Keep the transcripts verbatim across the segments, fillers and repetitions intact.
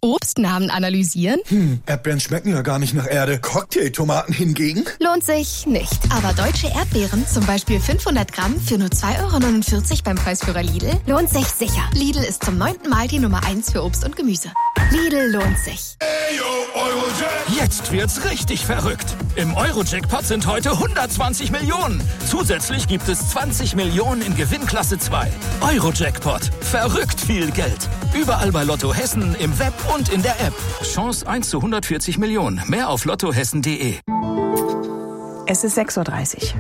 Obstnamen analysieren? Hm, Erdbeeren schmecken ja gar nicht nach Erde. Cocktailtomaten hingegen? Lohnt sich nicht. Aber deutsche Erdbeeren, zum Beispiel fünfhundert Gramm für nur zwei Euro neunundvierzig beim Preisführer Lidl, lohnt sich sicher. Lidl ist zum neunten Mal die Nummer eins für Obst und Gemüse. Lidl lohnt sich. Jetzt wird's richtig verrückt. Im Euro-Jackpot sind heute hundertzwanzig Millionen. Zusätzlich gibt es zwanzig Millionen in Gewinnklasse zwei. Euro-Jackpot. Verrückt viel Geld. Überall bei Lotto Hessen, im Web und in der App. Chance eins zu hundertvierzig Millionen. Mehr auf lottohessen punkt de. Es ist sechs Uhr dreißig.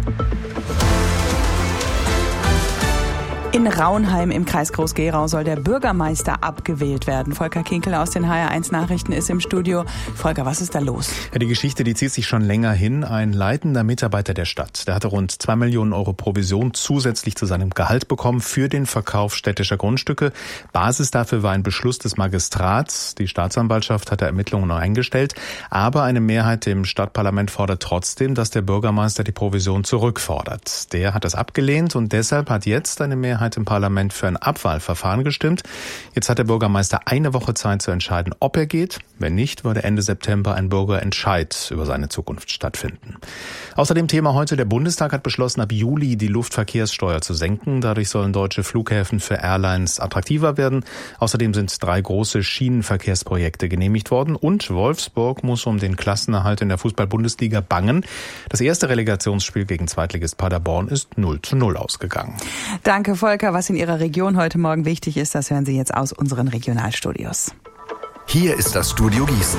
In Raunheim im Kreis Groß-Gerau soll der Bürgermeister abgewählt werden. Volker Kinkel aus den H R eins Nachrichten ist im Studio. Volker, was ist da los? Ja, die Geschichte, die zieht sich schon länger hin. Ein leitender Mitarbeiter der Stadt, der hatte rund zwei Millionen Euro Provision zusätzlich zu seinem Gehalt bekommen für den Verkauf städtischer Grundstücke. Basis dafür war ein Beschluss des Magistrats. Die Staatsanwaltschaft hatte Ermittlungen noch eingestellt. Aber eine Mehrheit im Stadtparlament fordert trotzdem, dass der Bürgermeister die Provision zurückfordert. Der hat das abgelehnt und deshalb hat jetzt eine Mehrheit im Parlament für ein Abwahlverfahren gestimmt. Jetzt hat der Bürgermeister eine Woche Zeit zu entscheiden, ob er geht. Wenn nicht, würde Ende September ein Bürgerentscheid über seine Zukunft stattfinden. Außerdem Thema heute, der Bundestag hat beschlossen, ab Juli die Luftverkehrssteuer zu senken. Dadurch sollen deutsche Flughäfen für Airlines attraktiver werden. Außerdem sind drei große Schienenverkehrsprojekte genehmigt worden. Und Wolfsburg muss um den Klassenerhalt in der Fußball-Bundesliga bangen. Das erste Relegationsspiel gegen Zweitligist Paderborn ist null zu null ausgegangen. Danke, Volker. Was in Ihrer Region heute Morgen wichtig ist, das hören Sie jetzt aus unseren Regionalstudios. Hier ist das Studio Gießen.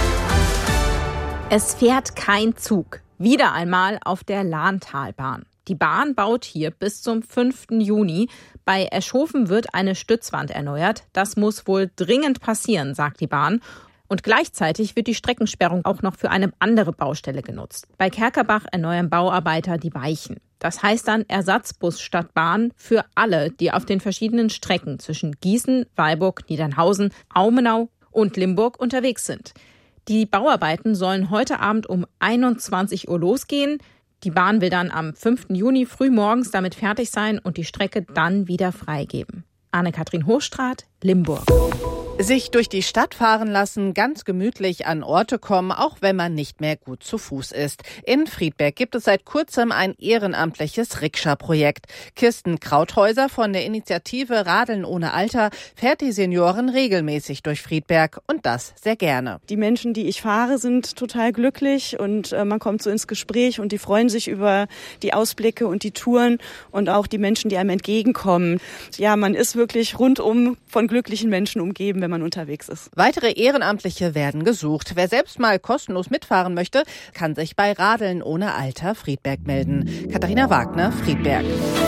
Es fährt kein Zug. Wieder einmal auf der Lahntalbahn. Die Bahn baut hier bis zum fünften Juni. Bei Eschhofen wird eine Stützwand erneuert. Das muss wohl dringend passieren, sagt die Bahn. Und gleichzeitig wird die Streckensperrung auch noch für eine andere Baustelle genutzt. Bei Kerkerbach erneuern Bauarbeiter die Weichen. Das heißt dann Ersatzbus statt Bahn für alle, die auf den verschiedenen Strecken zwischen Gießen, Weilburg, Niedernhausen, Aumenau und Limburg unterwegs sind. Die Bauarbeiten sollen heute Abend um einundzwanzig Uhr losgehen. Die Bahn will dann am fünften Juni frühmorgens damit fertig sein und die Strecke dann wieder freigeben. Anne-Kathrin Hochstraat, Limburg. Sich durch die Stadt fahren lassen, ganz gemütlich an Orte kommen, auch wenn man nicht mehr gut zu Fuß ist. In Friedberg gibt es seit kurzem ein ehrenamtliches Rikscha-Projekt. Kirsten Krauthäuser von der Initiative Radeln ohne Alter fährt die Senioren regelmäßig durch Friedberg und das sehr gerne. Die Menschen, die ich fahre, sind total glücklich und äh, man kommt so ins Gespräch und die freuen sich über die Ausblicke und die Touren und auch die Menschen, die einem entgegenkommen. Ja, man ist wirklich rundum von glücklichen Menschen umgeben, wenn man unterwegs ist. Weitere Ehrenamtliche werden gesucht. Wer selbst mal kostenlos mitfahren möchte, kann sich bei Radeln ohne Alter Friedberg melden. Katharina Wagner, Friedberg.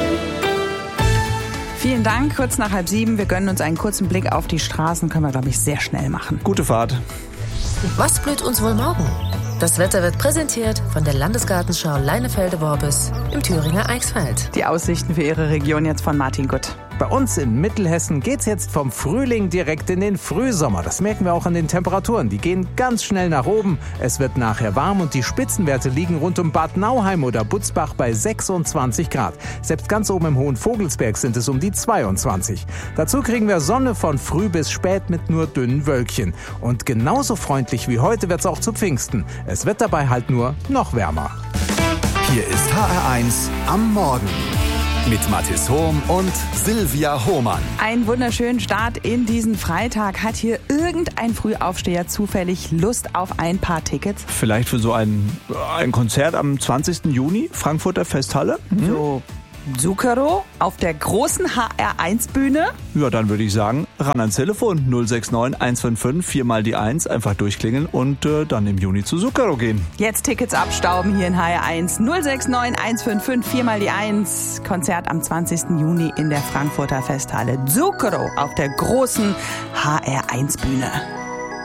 Vielen Dank. Kurz nach halb sieben. Wir gönnen uns einen kurzen Blick auf die Straßen. Können wir, glaube ich, sehr schnell machen. Gute Fahrt. Was blüht uns wohl morgen? Das Wetter wird präsentiert von der Landesgartenschau Leinefelde-Worbis im Thüringer Eichsfeld. Die Aussichten für Ihre Region jetzt von Martin Gutt. Bei uns in Mittelhessen geht's jetzt vom Frühling direkt in den Frühsommer. Das merken wir auch an den Temperaturen. Die gehen ganz schnell nach oben. Es wird nachher warm und die Spitzenwerte liegen rund um Bad Nauheim oder Butzbach bei sechsundzwanzig Grad. Selbst ganz oben im Hohen Vogelsberg sind es um die zweiundzwanzig. Dazu kriegen wir Sonne von früh bis spät mit nur dünnen Wölkchen. Und genauso freundlich wie heute wird's auch zu Pfingsten. Es wird dabei halt nur noch wärmer. Hier ist H R eins am Morgen. Mit Mathis Hohm und Silvia Hohmann. Einen wunderschönen Start in diesen Freitag. Hat hier irgendein Frühaufsteher zufällig Lust auf ein paar Tickets? Vielleicht für so ein, ein Konzert am zwanzigsten Juni, Frankfurter Festhalle? Hm? So Zucchero auf der großen H R eins Bühne? Ja, dann würde ich sagen, ran ans Telefon null sechs neun eins fünf fünf vier mal die eins, einfach durchklingeln und äh, dann im Juni zu Zucchero gehen. Jetzt Tickets abstauben hier in H R eins null sechs neun eins fünf fünf vier mal die eins. Konzert am zwanzigsten Juni in der Frankfurter Festhalle. Zucchero auf der großen H R eins Bühne.